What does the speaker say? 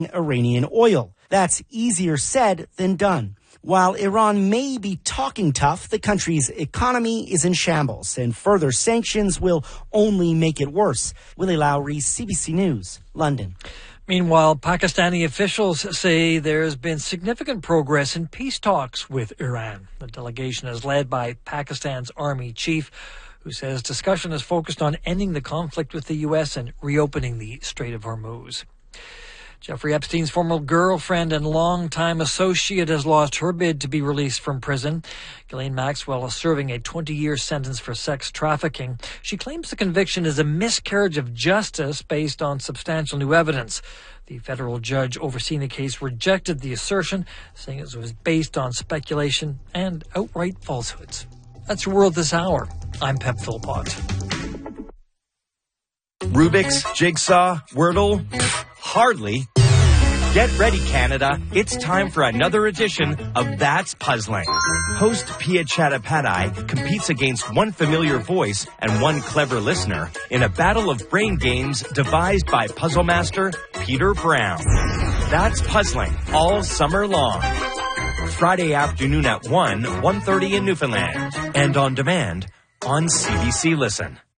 Iranian oil. That's easier said than done. While Iran may be talking tough, the country's economy is in shambles, and further sanctions will only make it worse. Willie Lowry, CBC News, London. Meanwhile, Pakistani officials say there's been significant progress in peace talks with Iran. The delegation is led by Pakistan's army chief, who says discussion is focused on ending the conflict with the U.S. and reopening the Strait of Hormuz. Jeffrey Epstein's former girlfriend and longtime associate has lost her bid to be released from prison. Ghislaine Maxwell is serving a 20-year sentence for sex trafficking. She claims the conviction is a miscarriage of justice based on substantial new evidence. The federal judge overseeing the case rejected the assertion, saying it was based on speculation and outright falsehoods. That's your world this hour. I'm Pep Philpott. Rubik's, Jigsaw, Wordle? Hardly. Get ready, Canada. It's time for another edition of That's Puzzling. Host Pia Chattopadhyay competes against one familiar voice and one clever listener in a battle of brain games devised by puzzle master Peter Brown. That's Puzzling all summer long. Friday afternoon at 1:30 in Newfoundland. And on demand on CBC Listen.